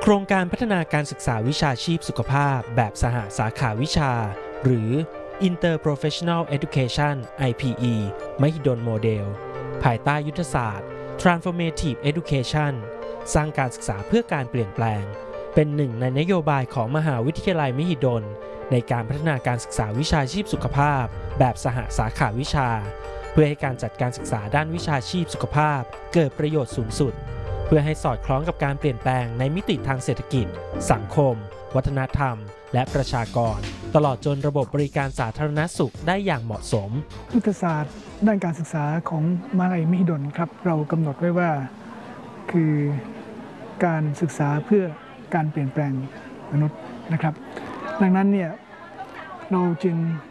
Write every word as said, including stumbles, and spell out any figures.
ครงการพัฒนาการศึกษาวิชาชีพสุขภาพแบบสหสาขาวิชาหรือ Interprofessional Education ไอ พี อี มหิดลโมเดลภายใต้ยุทธศาสตร์ Transformative Education สร้างการศึกษาเพื่อการเปลี่ยนแปลงเป็นหนึ่งในนโยบายของมหาวิทยาลัยมหิดลในการพัฒนาการศึกษาวิชาชีพสุขภาพแบบสหสาขาวิชาเพื่อให้การจัดการศึกษาด้านวิชาชีพสุขภาพเกิดประโยชน์สูงสุดเพื่อให้สอดคล้องกับการเปลี่ยนแปลงในมิติทางเศรษฐกิจสังคมวัฒนธรรมและประชากรตลอดจนระบบบริการสาธารณสุขได้อย่างเหมาะสมยุทธศาสตร์ด้านการศึกษาของมหาวิทยาลัยมหิดลครับเรากำหนดไว้ว่าคือการศึกษาเพื่อการเปลี่ยนแปลงมนุษย์นะครับดังนั้นเนี่ยเราจึง